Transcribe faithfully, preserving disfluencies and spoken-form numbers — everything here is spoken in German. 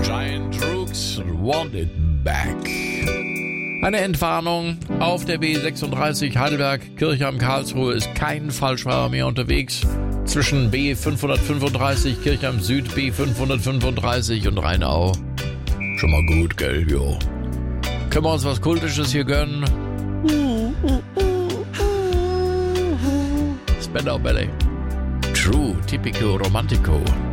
Giant Rooks Want It Back. Eine Entwarnung. Auf der B sechsunddreißig Heidelberg, Kirchheim, Karlsruhe ist kein Falschfahrer mehr unterwegs. Zwischen B fünfhundertfünfunddreißig, Kirchheim Süd, B fünfhundertfünfunddreißig und Rheinau. Schon mal gut, gell, jo. Können wir uns was Kultisches hier gönnen? Spandau Ballet. True, Typico Romantico.